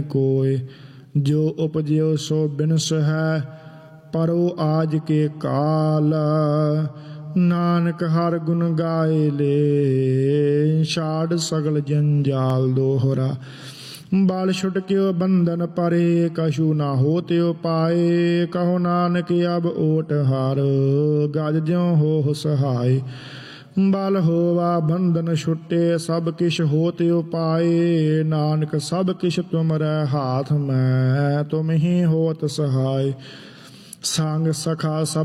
कोय। जो उपजियो सो बिनस है, परो आज के काल। नानक हर गुण गाए ले, छाड़ सगल जंजाल दोहरा। बाल छुटक्यो बंधन परे, कछु ना होत्यो पाए। कहो नानक अब ओट हार, गज ज्यों हो सहाय। बल होवा बंधन छुटे, सब किश होत्यो पाए। नानक सब किश तुमरै हाथ में, तुम ही होत सहाय। संग सखा सब